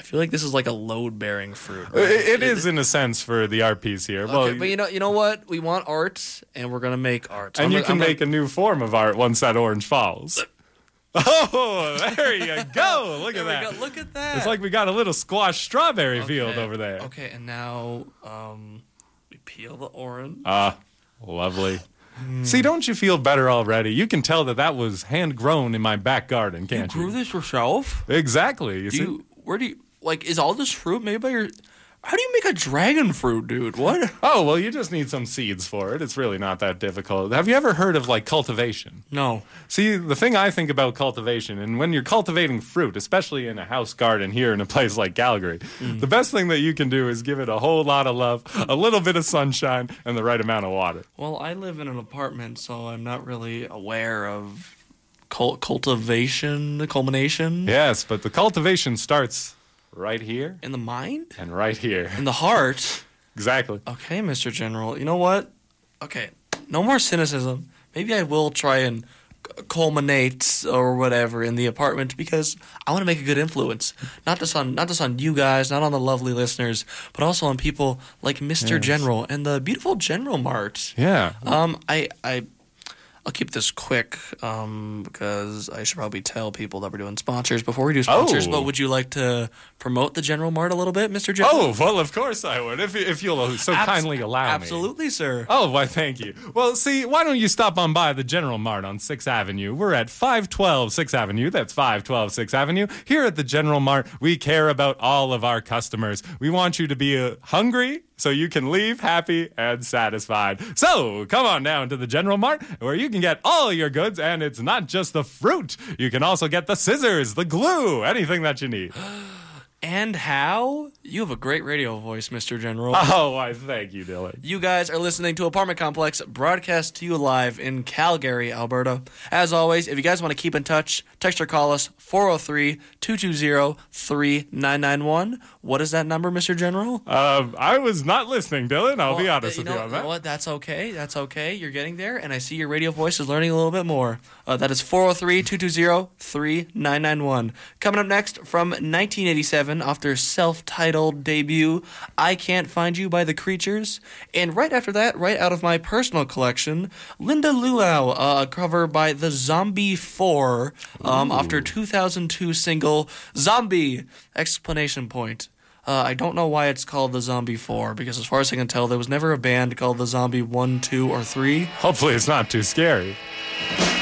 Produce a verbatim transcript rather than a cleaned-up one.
feel like this is like a load-bearing fruit. Right? It, it is in a sense for the art piece here. Okay, well, but you know, you know what? We want art, and we're gonna make art. And I'm you gonna, can I'm make gonna... a new form of art once that orange falls. Oh, there you go. Look there at that. We go. Look at that. It's like we got a little squash strawberry okay. field over there. Okay, and now um, we peel the orange. Ah, uh, lovely. Mm. See, don't you feel better already? You can tell that that was hand grown in my back garden, can't you? You grew this yourself? Exactly. You do see? You, where do you like? Is all this fruit made by your? How do you make a dragon fruit, dude? What? Oh, well, you just need some seeds for it. It's really not that difficult. Have you ever heard of, like, cultivation? No. See, the thing I think about cultivation, and when you're cultivating fruit, especially in a house garden here in a place like Calgary, mm. the best thing that you can do is give it a whole lot of love, a little bit of sunshine, and the right amount of water. Well, I live in an apartment, so I'm not really aware of cult- cultivation, the culmination. Yes, but the cultivation starts... right here. In the mind? And right here. In the heart? Exactly. Okay, Mister General. You know what? Okay, no more cynicism. Maybe I will try and culminate or whatever in the apartment because I want to make a good influence. Not just on not just on you guys, not on the lovely listeners, but also on people like Mister Yes. General and the beautiful General Mart. Yeah. Um, I... I I'll keep this quick um, because I should probably tell people that we're doing sponsors before we do sponsors. Oh. But would you like to promote the General Mart a little bit, Mister General? Oh, well, of course I would, if, if you'll so Abs- kindly allow absolutely, me. Absolutely, sir. Oh, why, thank you. Well, see, why don't you stop on by the General Mart on sixth Avenue? We're at five twelve sixth Avenue. That's five twelve sixth Avenue. Here at the General Mart, we care about all of our customers. We want you to be uh, hungry, so you can leave happy and satisfied. So, come on down to the General Mart, where you can get all your goods, and it's not just the fruit. You can also get the scissors, the glue, anything that you need. And how? You have a great radio voice, Mister General. Oh, why, thank you, Dylan. You guys are listening to Apartment Complex, broadcast to you live in Calgary, Alberta. As always, if you guys want to keep in touch, text or call us four oh three, two two zero, three nine nine one. What is that number, Mister General? Uh, I was not listening, Dylan. I'll well, be honest you with know, you on that. You know what? That's okay. That's okay. You're getting there, and I see your radio voice is learning a little bit more. Uh, that is four oh three, two two zero, three nine nine one. Coming up next, from nineteen eighty-seven, off their self-titled debut, I Can't Find You by The Creatures. And right after that, right out of my personal collection, Linda Luau, uh, a cover by The Zombie four, um, after two thousand two single Zombie! Explanation point. Uh, I don't know why it's called The Zombie four, because as far as I can tell, there was never a band called The Zombie one, two, or three. Hopefully it's not too scary.